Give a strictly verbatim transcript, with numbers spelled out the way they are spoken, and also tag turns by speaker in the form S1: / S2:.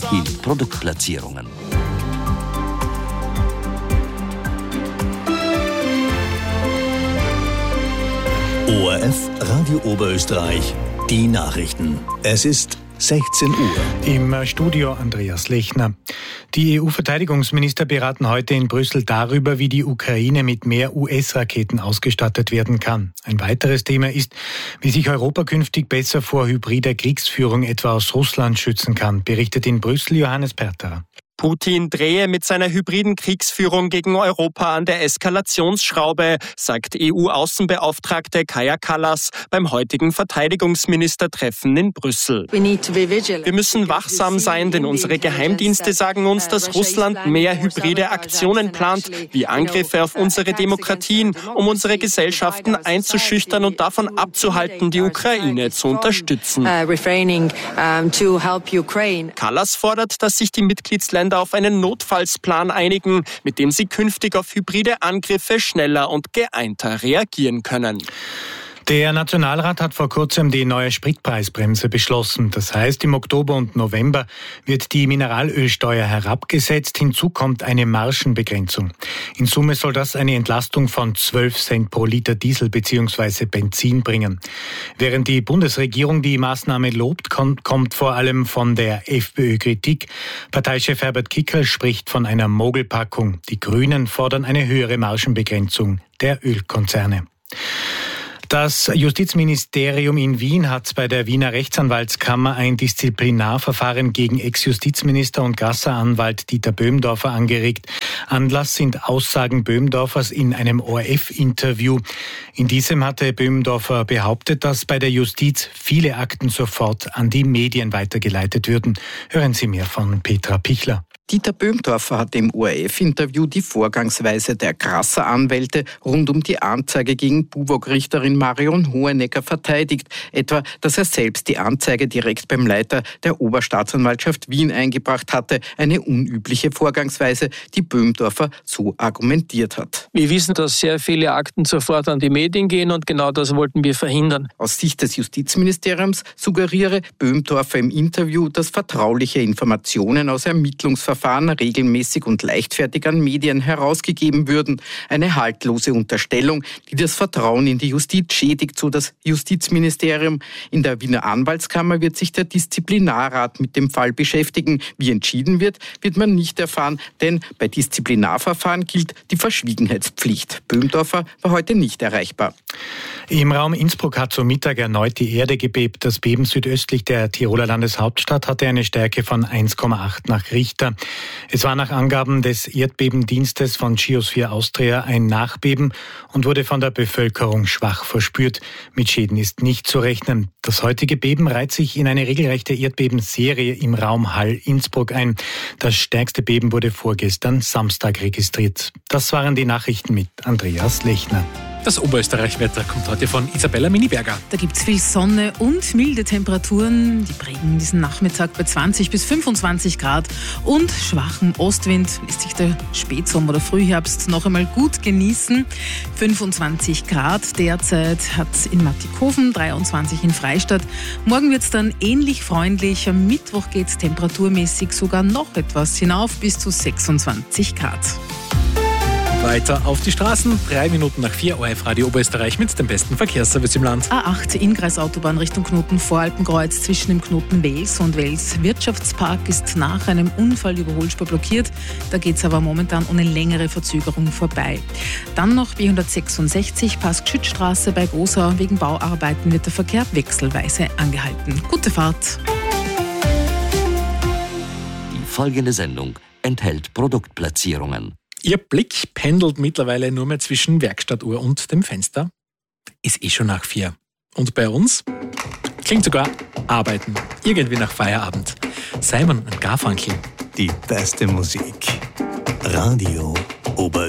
S1: enthielt Produktplatzierungen.
S2: O R F Radio Oberösterreich, die Nachrichten. Es ist sechzehn Uhr.
S3: Im Studio Andreas Lechner. Die E U-Verteidigungsminister beraten heute in Brüssel darüber, wie die Ukraine mit mehr U S-Raketen ausgestattet werden kann. Ein weiteres Thema ist, wie sich Europa künftig besser vor hybrider Kriegsführung etwa aus Russland schützen kann, berichtet in Brüssel Johannes Perterer.
S4: Putin drehe mit seiner hybriden Kriegsführung gegen Europa an der Eskalationsschraube, sagt E U-Außenbeauftragte Kaja Kallas beim heutigen Verteidigungsministertreffen in Brüssel. Wir müssen wachsam sein, denn unsere Geheimdienste sagen uns, dass Russland mehr hybride Aktionen plant, wie Angriffe auf unsere Demokratien, um unsere Gesellschaften einzuschüchtern und davon abzuhalten, die Ukraine zu unterstützen. Kallas fordert, dass sich die Mitgliedsländer auf einen Notfallsplan einigen, mit dem sie künftig auf hybride Angriffe schneller und geeinter reagieren können.
S3: Der Nationalrat hat vor kurzem die neue Spritpreisbremse beschlossen. Das heißt, im Oktober und November wird die Mineralölsteuer herabgesetzt. Hinzu kommt eine Margenbegrenzung. In Summe soll das eine Entlastung von zwölf Cent pro Liter Diesel bzw. Benzin bringen. Während die Bundesregierung die Maßnahme lobt, kommt vor allem von der FPÖ Kritik. Parteichef Herbert Kickl spricht von einer Mogelpackung. Die Grünen fordern eine höhere Margenbegrenzung der Ölkonzerne. Das Justizministerium in Wien hat bei der Wiener Rechtsanwaltskammer ein Disziplinarverfahren gegen Ex-Justizminister und Gasser-Anwalt Dieter Böhmdorfer angeregt. Anlass sind Aussagen Böhmdorfers in einem O R F-Interview. In diesem hatte Böhmdorfer behauptet, dass bei der Justiz viele Akten sofort an die Medien weitergeleitet würden. Hören Sie mehr von Petra Pichler.
S5: Dieter Böhmdorfer hat im O R F-Interview die Vorgangsweise der Grasser-Anwälte rund um die Anzeige gegen Buwog-Richterin Marion Hohenecker verteidigt. Etwa, dass er selbst die Anzeige direkt beim Leiter der Oberstaatsanwaltschaft Wien eingebracht hatte. Eine unübliche Vorgangsweise, die Böhmdorfer so argumentiert hat.
S6: Wir wissen, dass sehr viele Akten sofort an die Medien gehen und genau das wollten wir verhindern.
S5: Aus Sicht des Justizministeriums suggeriere Böhmdorfer im Interview, dass vertrauliche Informationen aus Ermittlungsverfahren Verfahren regelmäßig und leichtfertig an Medien herausgegeben würden. Eine haltlose Unterstellung, die das Vertrauen in die Justiz schädigt, so das Justizministerium. In der Wiener Anwaltskammer wird sich der Disziplinarrat mit dem Fall beschäftigen. Wie entschieden wird, wird man nicht erfahren, denn bei Disziplinarverfahren gilt die Verschwiegenheitspflicht. Böhmdorfer war heute nicht erreichbar.
S3: Im Raum Innsbruck hat zum Mittag erneut die Erde gebebt. Das Beben südöstlich der Tiroler Landeshauptstadt hatte eine Stärke von eins Komma acht nach Richter. Es war nach Angaben des Erdbebendienstes von Geosphere Austria ein Nachbeben und wurde von der Bevölkerung schwach verspürt. Mit Schäden ist nicht zu rechnen. Das heutige Beben reiht sich in eine regelrechte Erdbebenserie im Raum Hall Innsbruck ein. Das stärkste Beben wurde vorgestern Samstag registriert. Das waren die Nachrichten mit Andreas Lechner.
S7: Das Oberösterreich-Wetter kommt heute von Isabella Miniberger.
S8: Da gibt es viel Sonne und milde Temperaturen. Die prägen diesen Nachmittag bei zwanzig bis fünfundzwanzig Grad und schwachem Ostwind lässt sich der Spätsommer oder Frühherbst noch einmal gut genießen. fünfundzwanzig Grad derzeit hat es in Mattighofen, dreiundzwanzig in Freistadt. Morgen wird es dann ähnlich freundlich. Am Mittwoch geht es temperaturmäßig sogar noch etwas hinauf bis zu sechsundzwanzig Grad.
S7: Weiter auf die Straßen, drei Minuten nach vier, O R F Radio Oberösterreich mit dem besten Verkehrsservice im Land.
S8: A acht Innkreisautobahn Richtung Knoten Voralpenkreuz zwischen dem Knoten Wels und Wels Wirtschaftspark ist nach einem Unfall die Überholspur blockiert. Da geht es aber momentan ohne längere Verzögerung vorbei. Dann noch B hundertsechsundsechzig Pass-Gschützstraße bei Großau. Wegen Bauarbeiten wird der Verkehr wechselweise angehalten. Gute Fahrt.
S1: Die folgende Sendung enthält Produktplatzierungen.
S7: Ihr Blick pendelt mittlerweile nur mehr zwischen Werkstattuhr und dem Fenster. Ist eh schon nach vier. Und bei uns klingt sogar Arbeiten. Irgendwie nach Feierabend. Simon und Garfunkel.
S2: Die beste Musik. Radio Oberösterreich.